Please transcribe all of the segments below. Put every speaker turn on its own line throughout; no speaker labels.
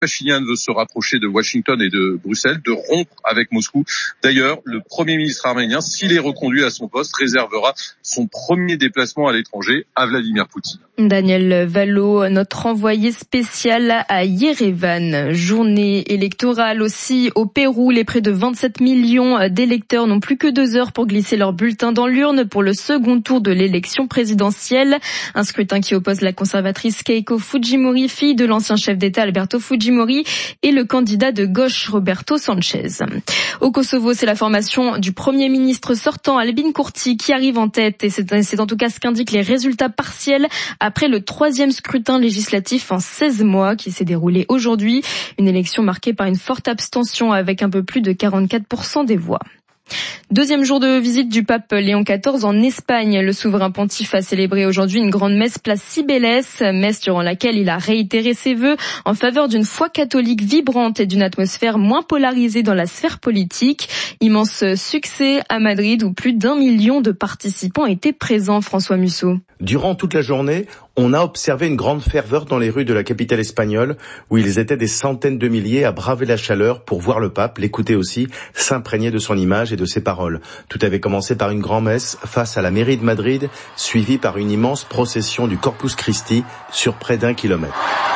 Pachinian veut se rapprocher de Washington et de Bruxelles, de rompre avec Moscou. D'ailleurs, le Premier ministre arménien, s'il est reconduit à son poste, réservera son premier déplacement à l'étranger à Vladimir Poutine.
Daniel Valo, notre envoyé spécial à Yerevan. Journée électorale aussi au Pérou. Les près de 27 millions d'électeurs n'ont plus que 2 heures pour glisser leur bulletin dans l'urne pour le second tour de l'élection présidentielle. Un scrutin qui oppose la conservatrice Keiko Fujimori, fille de l'ancien chef d'État Alberto Fujimori, et le candidat de gauche Roberto Sanchez. Au Kosovo, c'est la formation du Premier ministre sortant Albin Kurti qui arrive en tête, et c'est en tout cas ce qu'indiquent les résultats partiels après le 3e scrutin législatif en 16 mois qui s'est déroulé aujourd'hui. Une élection marquée par une forte abstention avec un peu plus de 44% des voix. 2e jour de visite du pape Léon XIV en Espagne. Le souverain pontife a célébré aujourd'hui une grande messe place Cibeles, messe durant laquelle il a réitéré ses vœux en faveur d'une foi catholique vibrante et d'une atmosphère moins polarisée dans la sphère politique. Immense succès à Madrid où plus d'1 million de participants étaient présents, François Musso.
Durant toute la journée, on a observé une grande ferveur dans les rues de la capitale espagnole, où ils étaient des centaines de milliers à braver la chaleur pour voir le pape, l'écouter aussi, s'imprégner de son image et de ses paroles. Tout avait commencé par une grand-messe face à la mairie de Madrid, suivie par une immense procession du Corpus Christi sur près d'1 kilomètre.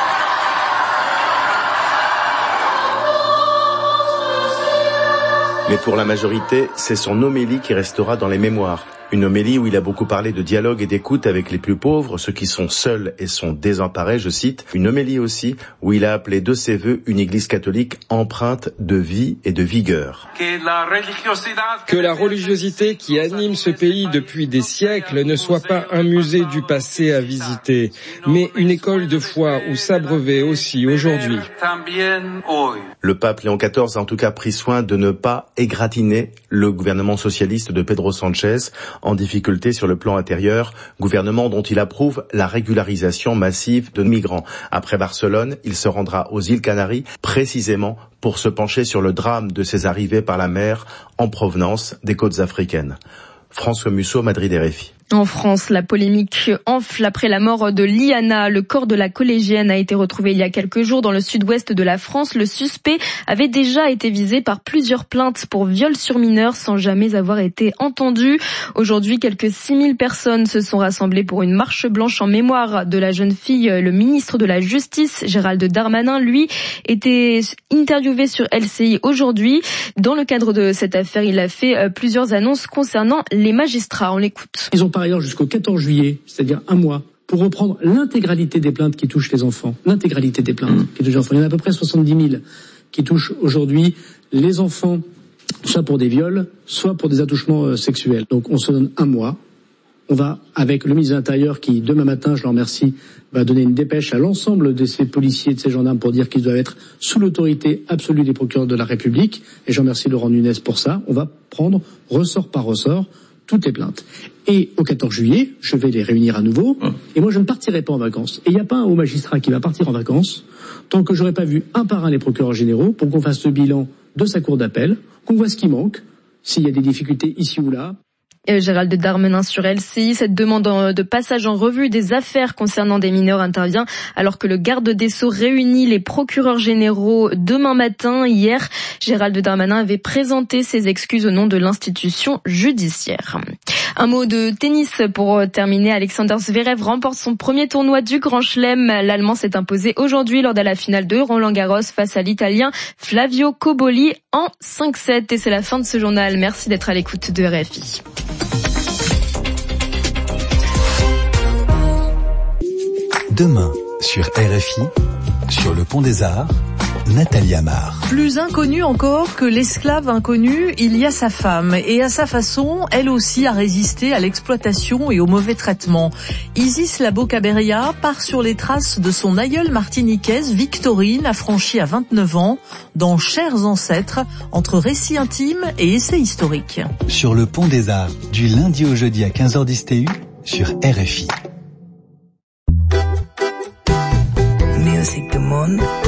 Mais pour la majorité, c'est son homélie qui restera dans les mémoires. Une homélie où il a beaucoup parlé de dialogue et d'écoute avec les plus pauvres, ceux qui sont seuls et sont désemparés, je cite. Une homélie aussi où il a appelé de ses vœux une église catholique empreinte de vie et de vigueur.
Que la religiosité qui anime ce pays depuis des siècles ne soit pas un musée du passé à visiter, mais une école de foi où s'abreuver aussi aujourd'hui.
Le pape Léon XIV a en tout cas pris soin de ne pas égratigner le gouvernement socialiste de Pedro Sanchez, en difficulté sur le plan intérieur, gouvernement dont il approuve la régularisation massive de migrants. Après Barcelone, il se rendra aux îles Canaries, précisément pour se pencher sur le drame de ces arrivées par la mer en provenance des côtes africaines. François Musso, Madrid, RFI.
En France, la polémique enfle après la mort de Liana. Le corps de la collégienne a été retrouvé il y a quelques jours dans le sud-ouest de la France. Le suspect avait déjà été visé par plusieurs plaintes pour viol sur mineur sans jamais avoir été entendu. Aujourd'hui, quelques 6000 personnes se sont rassemblées pour une marche blanche en mémoire de la jeune fille. Le ministre de la Justice, Gérald Darmanin, lui, était interviewé sur LCI aujourd'hui. Dans le cadre de cette affaire, il a fait plusieurs annonces concernant les magistrats. On l'écoute.
Ils ont par ailleurs jusqu'au 14 juillet, c'est-à-dire un mois, pour reprendre l'intégralité des plaintes qui touchent les enfants. L'intégralité des plaintes qui touchent les enfants. Il y en a à peu près 70 000 qui touchent aujourd'hui les enfants, soit pour des viols, soit pour des attouchements sexuels. Donc on se donne un mois. On va, avec le ministre de l'Intérieur qui, demain matin, je le remercie, va donner une dépêche à l'ensemble de ces policiers et de ces gendarmes pour dire qu'ils doivent être sous l'autorité absolue des procureurs de la République. Et je remercie Laurent Nunez pour ça. On va prendre, ressort par ressort, toutes les plaintes. Et au 14 juillet, je vais les réunir à nouveau. Et moi, je ne partirai pas en vacances. Et il n'y a pas un haut magistrat qui va partir en vacances tant que j'aurai pas vu un par un les procureurs généraux pour qu'on fasse le bilan de sa cour d'appel, qu'on voit ce qui manque, s'il y a des difficultés ici ou là.
Gérald Darmanin sur LCI. Cette demande de passage en revue des affaires concernant des mineurs intervient alors que le garde des Sceaux réunit les procureurs généraux demain matin. Hier, Gérald Darmanin avait présenté ses excuses au nom de l'institution judiciaire. Un mot de tennis pour terminer. Alexander Zverev remporte son premier tournoi du Grand Chelem. L'Allemand s'est imposé aujourd'hui lors de la finale de Roland-Garros face à l'Italien Flavio Cobolli en 5-7. Et c'est la fin de ce journal. Merci d'être à l'écoute de RFI.
Demain, sur RFI, sur le Pont des Arts, Nathalie Amar.
Plus inconnue encore que l'esclave inconnu, il y a sa femme. Et à sa façon, elle aussi a résisté à l'exploitation et au mauvais traitement. Isis Labo-Caberia part sur les traces de son aïeule martiniquaise Victorine, affranchie à 29 ans, dans Chers ancêtres, entre récits intimes et essais historiques.
Sur le Pont des Arts, du lundi au jeudi à 15h10 TU, sur RFI.
Music du monde.